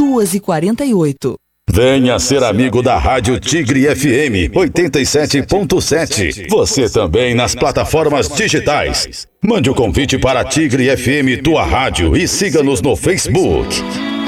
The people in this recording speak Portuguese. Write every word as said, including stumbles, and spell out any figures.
duas e quarenta e oito. Venha ser amigo da Rádio Tigre F M oitenta e sete ponto sete. Você também nas plataformas digitais. Mande o convite para Tigre F M Tua Rádio e siga-nos no Facebook.